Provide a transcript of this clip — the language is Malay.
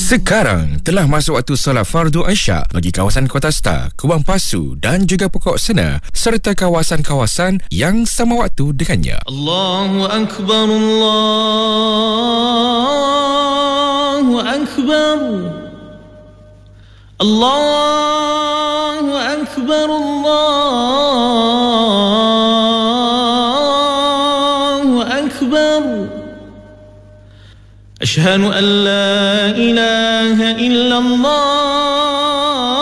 Sekarang telah masuk waktu solat fardu Isyak bagi kawasan Kota Star, Kubang Pasu dan juga Pokok Sena serta kawasan-kawasan yang sama waktu dengannya. Allahu Akbar, Allahu Akbar, Allahu Akbar, Allahu Akbar. أشهد أن لا إله إلا الله